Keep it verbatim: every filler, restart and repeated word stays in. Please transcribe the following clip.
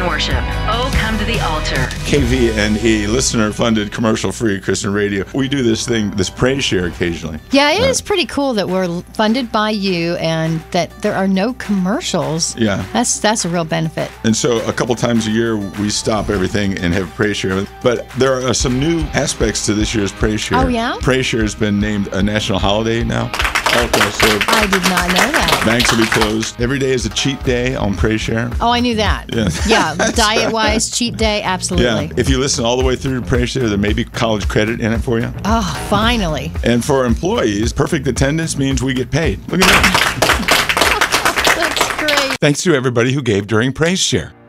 and worship. Oh, come to the altar. K V N E, listener-funded, commercial-free Christian radio. We do this thing, this praise share occasionally. Yeah, it Uh, is pretty cool that we're funded by you and that there are no commercials. Yeah. That's that's a real benefit. And so a couple times a year, we stop everything and have praise share. But there are some new aspects to this year's praise share. Oh, yeah? Praise share has been named a national holiday now. Okay, so I did not know that. banks will be closed. Every day is a cheat day on praise share. Oh, I knew that. Yeah. Yeah, diet-wise, cheat day, absolutely. Yeah, if you listen all the way through to praise share, there may be college credit in it for you. Oh, finally. And for employees, perfect attendance means we get paid. Look at that. That's great. Thanks to everybody who gave during praise share.